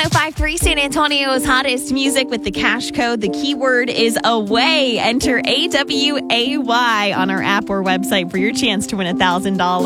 105.3 San Antonio's hottest music with the cash code. The keyword is away. Enter AWAY on our app or website for your chance to win $1,000.